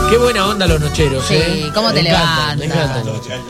Qué buena onda los nocheros, Sí, cómo te levantan. Me encantan.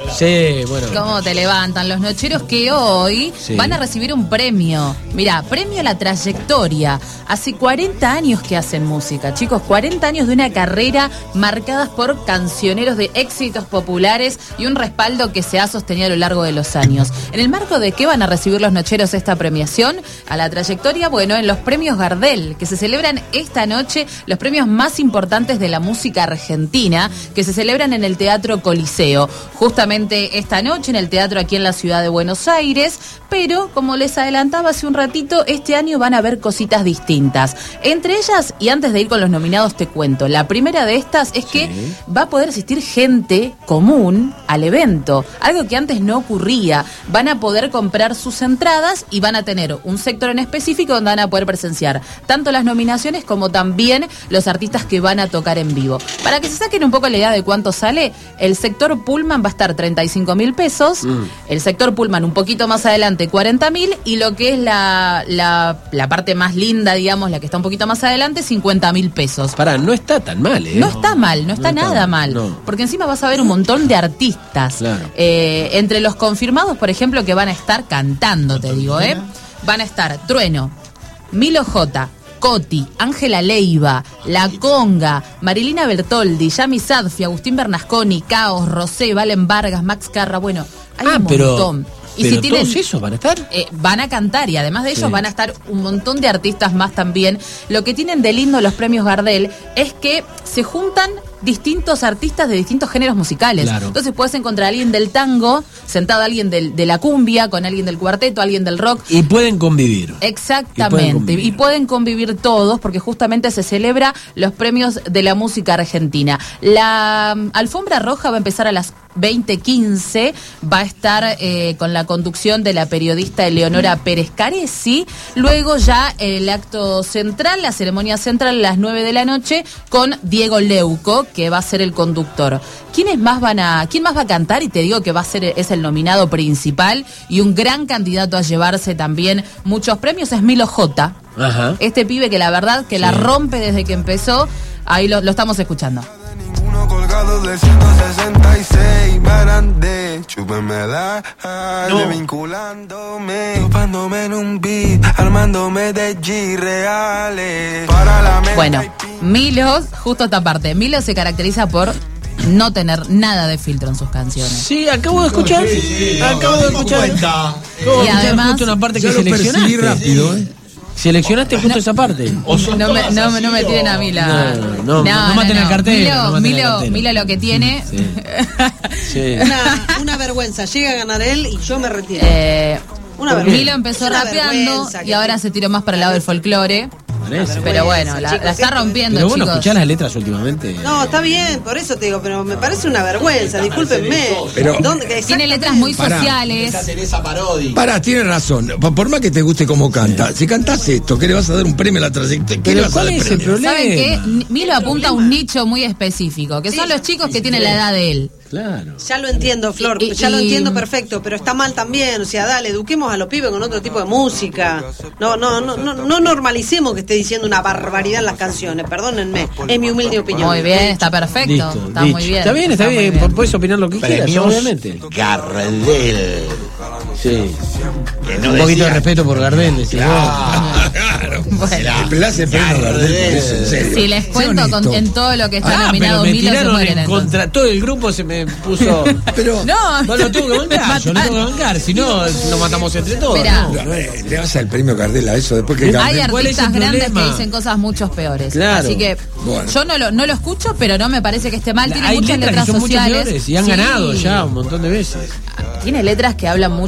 Sí, bueno. ¿Cómo te levantan los nocheros que hoy van a recibir un premio? Mirá, premio a la trayectoria. Hace 40 años que hacen música, chicos, 40 años de una carrera marcadas por cancioneros de éxitos populares y un respaldo que se ha sostenido a lo largo de los años. ¿En el marco de qué van a recibir los nocheros esta premiación? A la trayectoria, bueno, en los premios Gardel, que se celebran esta noche, los premios más importantes de la música argentina, que se celebran en el Teatro Coliseo, justamente esta noche en el teatro aquí en la ciudad de Buenos Aires, pero como les adelantaba hace un ratito, este año van a haber cositas distintas. Entre ellas, y antes de ir con los nominados te cuento, la primera de estas es que va a poder asistir gente común al evento, algo que antes no ocurría. Van a poder comprar sus entradas y van a tener un sector en específico donde van a poder presenciar tanto las nominaciones como también los artistas que van a tocar en vivo. Para que se saquen un poco la idea de cuánto sale, el sector Pullman va a estar 35.000 pesos, el sector Pullman un poquito más adelante 40.000 y lo que es la parte más linda, digamos, la que está un poquito más adelante, 50.000 pesos. Pará, no está tan mal, ¿eh? No está mal, no está nada mal. No. Porque encima vas a ver un montón de artistas. Claro. Entre los confirmados, por ejemplo, que van a estar cantando, te digo, van a estar Trueno, Milo J, Coti, Ángela Leiva, La Conga, Marilina Bertoldi, Yami Sadfi, Agustín Bernasconi, Caos, Rosé, Valen Vargas, Max Carra, bueno, hay un montón. Y pero si tienen, ¿todos esos van a estar? van a cantar y además de ellos van a estar un montón de artistas más también. Lo que tienen de lindo los premios Gardel es que se juntan distintos artistas de distintos géneros musicales. Claro. Entonces puedes encontrar a alguien del tango, sentado a alguien de la cumbia, con alguien del cuarteto, alguien del rock. Y pueden convivir. Exactamente. Y pueden convivir todos porque justamente se celebra los premios de la música argentina. La alfombra roja va a empezar a las 20:15, va a estar con la conducción de la periodista Eleonora Pérez Caresi. Luego ya el acto central, la ceremonia central a las 9 de la noche con Diego Leuco, que va a ser el conductor. ¿Quién más va a cantar? Y te digo que es el nominado principal y un gran candidato a llevarse también muchos premios, es Milo J. Ajá. Este pibe que la verdad que la rompe desde que empezó, ahí lo estamos escuchando. Colgado del 166, barandé, chúpeme la vinculándome, topándome en un beat, armándome de G-reales. Bueno, Milo, justo esta parte, Milo se caracteriza por no tener nada de filtro en sus canciones. Sí, acabo de escuchar. Acabo de escuchar. Y además, justo una parte que lo percibí seleccionaste. rápido, Seleccionaste justo esa parte. no me tiren a mí la... No maten el cartel. Milo lo que tiene... Sí. Una vergüenza. Llega a ganar él y yo me retiro. Una vergüenza. Milo empezó Una rapeando vergüenza y ahora se tiró más para el lado del folclore. Parece. Pero bueno, la está rompiendo, Pero bueno, chicos. escuchás las letras últimamente. No, está bien, por eso te digo, pero me parece una vergüenza, discúlpenme. Pero- Tiene letras muy sociales. Pará, tienes razón. Por más que te guste cómo canta, si cantás esto, ¿qué le vas a dar un premio a la trayectoria? ¿Qué le Pero vas a ¿cuál dar es el premio? problema? ¿Saben qué? Milo apunta a un nicho muy específico, que son los chicos que tienen la edad de él. Claro. Ya lo entiendo, Flor, ya lo entiendo perfecto, pero está mal también. O sea, dale, eduquemos a los pibes con otro tipo de música. No normalicemos que esté diciendo una barbaridad en las canciones, perdónenme. Es mi humilde opinión. Muy bien, está perfecto. Listo, Está dicho. muy bien. Está bien. muy bien. Puedes opinar lo que quieras, Premios obviamente. Gardel. Sí. Que no Un poquito decía- de respeto por Gardel, decís vos. Claro. Bueno. Le hace premio Gardel por eso, en serio. Si les cuento Sé honesto. en todo lo que está Pero nominado me Milo se tiraron mueren en entonces. contra. Todo el grupo se me puso. Pero No, No lo tengo que bancar, yo lo tengo que bancar. Si no, nos matamos entre todos. Esperá. ¿no? le vas al premio Gardel a eso después que Hay Gardel. ¿Cuál es artistas el grandes que problema? dicen cosas mucho peores. Claro. Así que Bueno. yo no lo escucho, pero no me parece que esté mal. Tiene Hay muchas letras letras que son mucho sociales. peores y han Sí. ganado ya un montón de veces. Tiene letras que hablan mucho